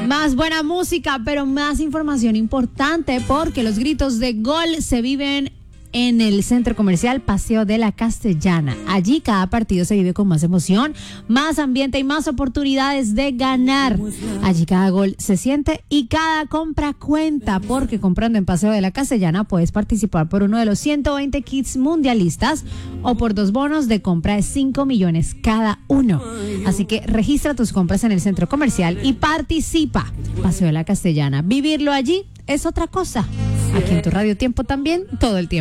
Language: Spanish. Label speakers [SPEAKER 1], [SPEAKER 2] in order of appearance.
[SPEAKER 1] Más buena música, pero más información importante porque los gritos de gol se viven en el centro comercial Paseo de la Castellana. Allí cada partido se vive con más emoción, más ambiente y más oportunidades de ganar. Allí cada gol se siente y cada compra cuenta, porque comprando en Paseo de la Castellana puedes participar por uno de los 120 kits mundialistas o por 2 bonos de compra de 5 millones cada uno. Así que registra tus compras en el centro comercial y participa. Paseo de la Castellana. Vivirlo allí es otra cosa. Aquí en tu Radio Tiempo también, todo el tiempo.